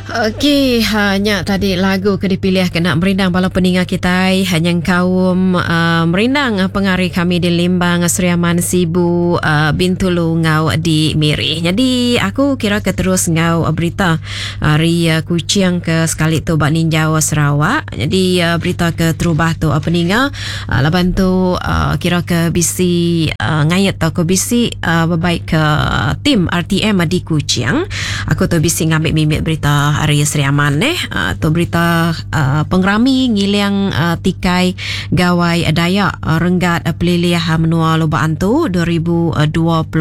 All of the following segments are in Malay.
Okey, hanya tadi lagu ke dipilih kena merindang bala peningat kita hanya kaum merindang pengari kami di Limbang Seriaman Sibu Bintulu ngau di Miri. Jadi aku kira ke terus ngau berita hari kucing ke sekali tu bak ninjau Sarawak. Jadi berita ke terubah tu peningat laban tu kira ke bisi ngayat tu ke bisi berbaik ke tim RTM di Kuching. Aku tu bisi ngambil mimik berita hari Seriaman tu berita pengrami ngiliang tikai gawai Dayak renggat pelilih menua lubaan tu 2026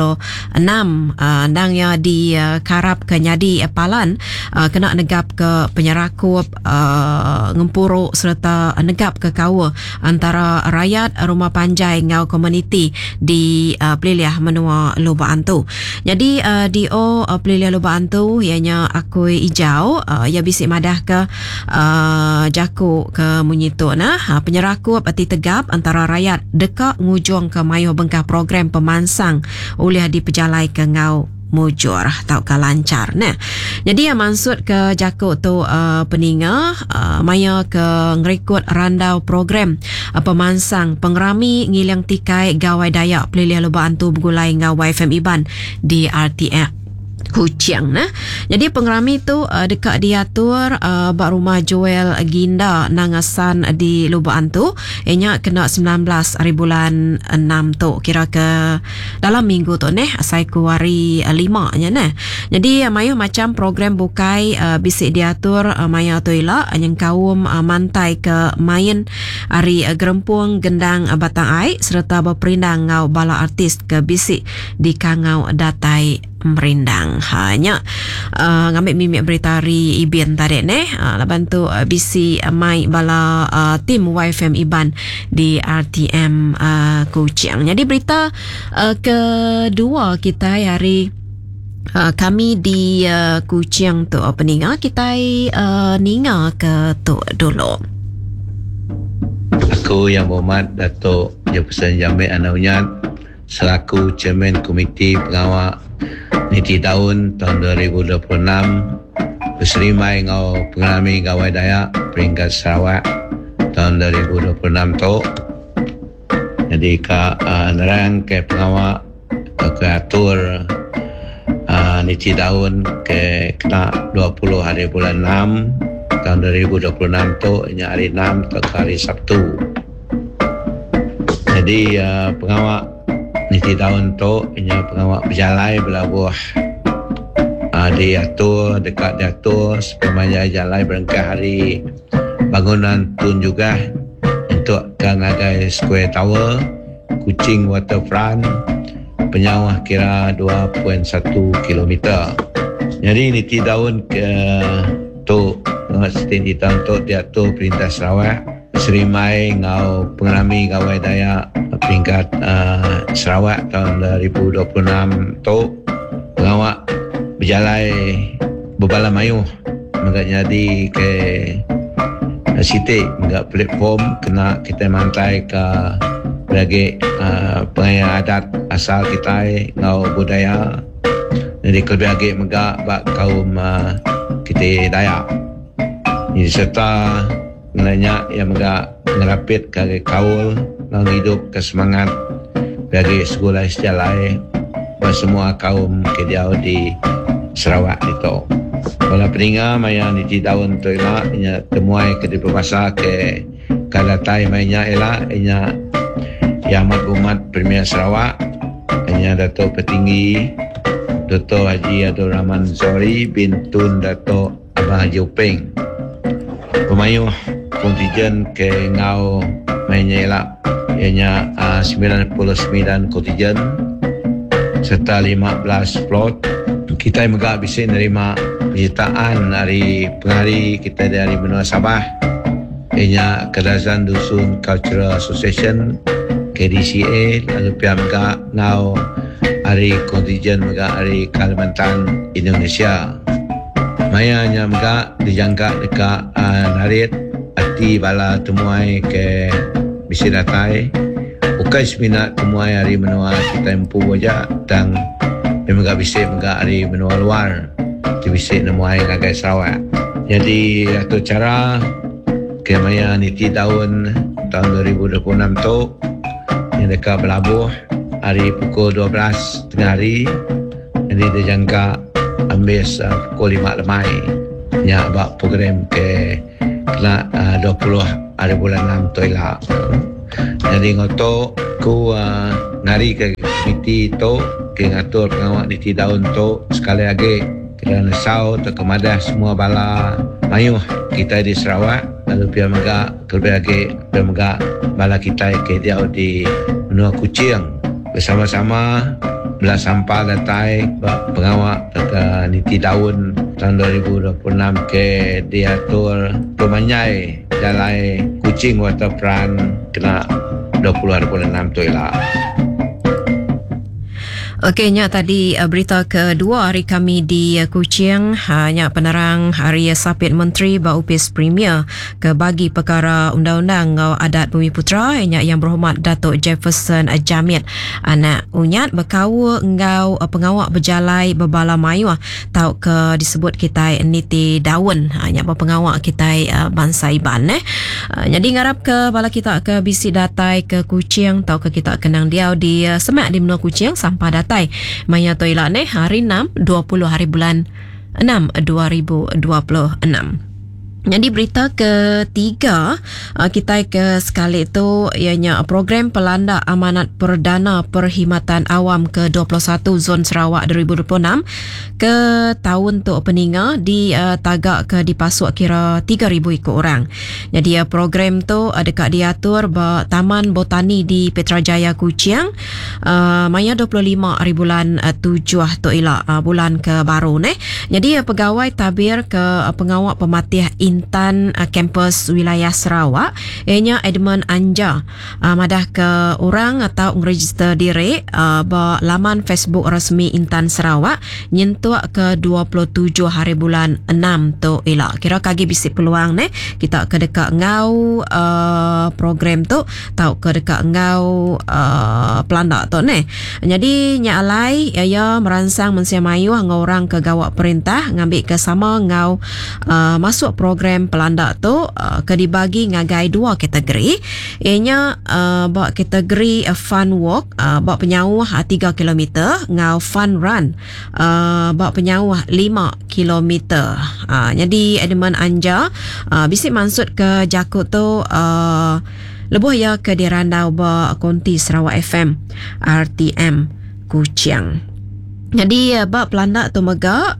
nang ya di karap ke nyadi palan kena negap ke penyerakup ngempuruk serta negap ke kawa antara rakyat rumah panjai ngau komuniti di pelilih menua lubaan tu. Jadi DO pelilih lubaan tu ianya akui ijau ya bisik madah ke jaku ke munyitu penyerakup ati tegap antara rakyat dekak ngujung ke mayo bengkah program pemansang oleh di pejalai ke ngau mujur tau ka lancar jadi yang maksud ke jakuk tu peninga maya ke ngerekod randau program pemansang pengrami ngilang tikai gawai Dayak pelilih lubaan tu bergulai ngau YFM Iban di RTM Kuching jadi pengrami tu dekat diatur bak rumah Joel Ginda nangasan di lubaan tu ianya kena 19 hari bulan 6 tu kira ke dalam minggu tu saiku hari 5 nya jadi mayu macam program bukai bisik diatur maya tu ila yang kaum mantai ke main hari gerempung gendang batang ai serta berperindang ngau bala artis ke bisik di kangau datai merindang hanya ngambil mimik berita hari Ibin tadi laban tu bisi mai bala tim YFM Iban di RTM Kuching. Jadi berita kedua kita hari kami di Kuching tu peninga kita ninga ke tu dulu. Aku yang berhormat Datuk Jefferson Jamil Anaunyat selaku Chairman Komiti Pengawal Niti tahun 2026 berserimai ngau pengalami gawai Dayak peringkat Sarawak tahun 2026 tu. Jadi nerang ke pengawal ke atur niti tahun ke kena 20 hari bulan 6 tahun 2026 tu inya hari 6 ke hari Sabtu. Jadi pengawal niti tahun tu inya pengawal berjalai belabuh diatur dekat diatur sepemanya jalai berengkah hari bangunan tun juga untuk Gangagai Square Tower Kuching Waterfront penyawah kira 2.1 km. Jadi niti tahun ke tu niti tahun tu diatur Perintah Sarawak serimai ngau pengalami gawai Dayak peringkat Sarawak tahun 2026 tu pengawak berjalai berbala mayuh mengat jadi ke sitik mengat platform kena kita mantai ke bagi pengayaan adat asal kita ngau budaya jadi kelebih mengat bak kaum kita Dayak jadi serta nanya yang mengat ngerapit ke kaul nang hidup ke semangat bagi sekolah sejalai semua kaum kediau di Sarawak itu. Bala peninga maya niti tahun tu ila inya temuai ke di berbahasa ke kadatai mainnya ila inya Yang Amat Premier Sarawak inya Dato' Petinggi Dato' Haji Abdul Rahman Zori bin Tun Dato' Abah Haji Upeng. Pemayuh kontijen ke ngau mainnya ila ianya 99 kontijen serta 15 plot. Kita megak bisa menerima penyertaan dari pengari kita dari benua Sabah ianya Kedazan Dusun Cultural Association KDCA lalu pihak megak ngau hari kontijen megak hari Kalimantan Indonesia mayanya megak dijangka dekat narit hati bala temuai ke bisi datai bukan seminat temuai hari menua kita empu wajah dan dia megak bisa megak hari menua luar Dibisik nemu air ngagai Sarawak. Jadi atau cara kemaya niti tahun 2026 tu yang dekat berlabuh hari pukul 12 tengah hari. Jadi dia jangka ambil pukul 5 lemai. Nya buat program ke kena 20 hari bulan 6 tu elak. Jadi ngotok ku ngari ke komiti tu ke ngatur pengawal niti tahun tu sekali lagi kerana sau terkemadah semua bala mayuh kita di Sarawak, lalu pihak megak terlebih lagi pihak megak bala kita ke dia di Benua Kuching bersama-sama belah sampah datai pengawal ke niti tahun 2026 ke diatur pemanyai Jalai Kuching Waterfront kena 20 hari bulan 6 tu elak. Okey, nya tadi berita kedua hari kami di Kuching, nya penerang hari Sapit Menteri Baupis Premier ke bagi perkara undang-undang ngau adat Bumi Putra nya yang berhormat Datuk Jefferson Jamit anak unyat berkawa ngau pengawak berjalai berbala mayuh tau ke disebut kita niti daun nya pengawak kita bangsa Iban jadi ngarap ke bala kita ke bisi datai ke Kuching tau ke kita kenang dia di semak di Benua Kuching sampah datai maya toilet ni hari 6 20 hari bulan 6 2026. Jadi berita ketiga kita ke sekali itu ianya program pelanda amanat perdana perkhidmatan awam ke-21 Zon Sarawak 2026 ke tahun tu peninga di tagak ke dipasuk kira 3,000 ikut orang. Jadi program tu dekat diatur Taman Botani di Petrajaya Kuching maya 25 hari bulan 7 tu ialah bulan ke baru ni. Jadi pegawai tabir ke pengawal pematih Intan kampus wilayah Sarawak ianya Edmund Anja madah ke orang atau register diri laman Facebook resmi Intan Sarawak nyentuh ke 27 hari bulan 6 tu ila kira kagi bisi peluang ni kita ke dekat ngau program tu tau ke dekat ngau pelanda tu ni. Jadi nya alai ya merangsang mensia mayu ngau orang ke gawak perintah ngambil ke sama ngau masuk program pelanda tu ke dibagi ngagai dua kategori ianya buat kategori fun walk buat penyawah 3 km ngau fun run buat penyawah 5 km. Jadi Edmund Anja bisik maksud ke jakut tu lebuh ya ke dirandau ba konti Sarawak FM RTM Kuching. Jadi bab pelanda tu mega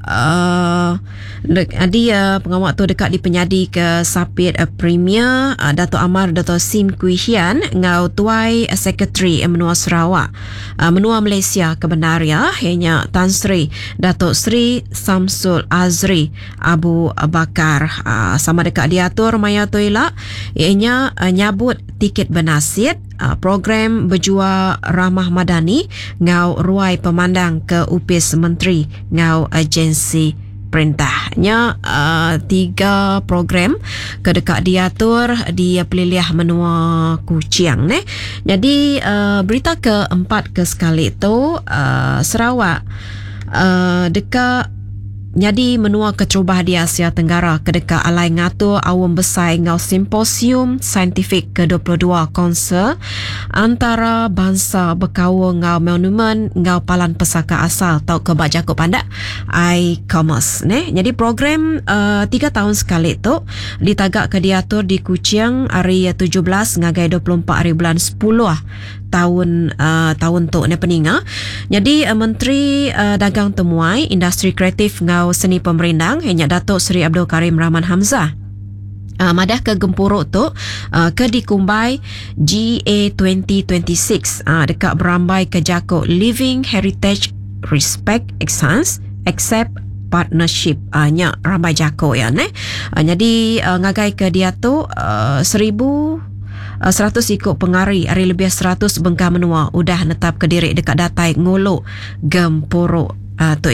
pengawal tu dekat di penyadi ke Sapit Premier Dato' Amar Dato' Sim Kuihian ngau tuai Sekretari Menua Sarawak Menua Malaysia Kebenaria ianya Tan Sri Dato' Sri Samsul Azri Abu Bakar sama dekat diatur maya tu ila ianya nyabut tiket bernasid program berjua ramah madani ngau ruai pemandang ke upis menteri ngau agensi perintahnya 3 program ke dekat diatur di peliliah menua Kuching ni. Jadi berita keempat ke sekali itu Sarawak dekat jadi menua kecerubah di Asia Tenggara ke dekat alai ngatur awam besar ngau simposium saintifik ke-22 konser antara bangsa berkawa ngau monumen ngau palan pesaka asal tau ke bak Jakob Pandak e-commerce ni. Jadi program 3 tahun sekali tu ditagak ke diatur di Kuching hari 17 ngagai 24 hari bulan 10 tahun tu ni peninga. Jadi Menteri Dagang Temuai Industri Kreatif ngau seni pemerintang hanya Datuk Seri Abdul Karim Rahman Hamzah madah ke Gempuruk tu ke dikumbai GA 2026 dekat berambai ke jakut Living Heritage Respect Exchange Accept Partnership nya ramai jako ya ne. Jadi ngagai ke dia tu 100 ikut pengari hari lebih 100 bengkah menua udah netap ke diri dekat datai Nguluk Gempuruk tu ila.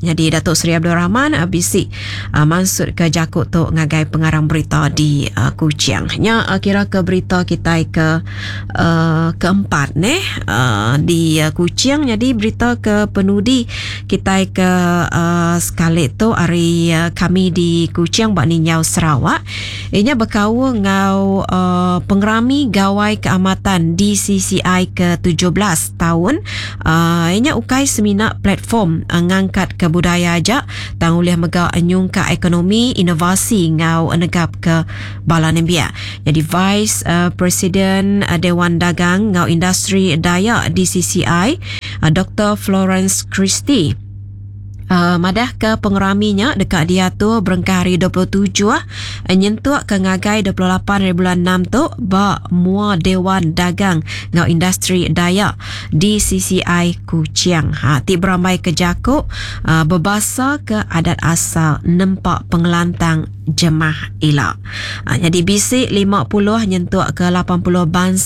Jadi Datuk Seri Abdul Rahman bisik mansut ke Jakut tu ngagai pengarang berita di Kuching. Nya kira ke berita kita keempat di Kuching. Jadi berita ke penudi kita ke sekali tu hari kami di Kuching bak Ninyau Sarawak. Inya berkawa ngau pengerami gawai keamatan DCCI ke-17 tahun. Inya ukai seminar platform ngangkat ke budaya ajak tang oleh megau anyung ke ekonomi inovasi ngau negap ke Bala Nembia. Jadi Vice President Dewan Dagang ngau Industri Dayak DCCI Dr. Florence Christie madah ke pengeraminya dekat dia tu berengkah hari 27 nyentuh ke ngagai 28 bulan 6 tu ba mua Dewan Dagang ngau Industri Dayak di CCI Kuching. Ti beramai ke Jakuk berbasa ke adat asal nempak pengelantang jemah elak. Jadi bisik 50 nyentuh ke 80 bangsa